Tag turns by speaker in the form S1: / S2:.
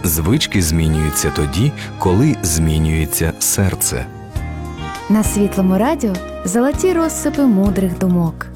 S1: Звички змінюються тоді, коли змінюється серце.
S2: На Світлому радіо золоті розсипи мудрих думок.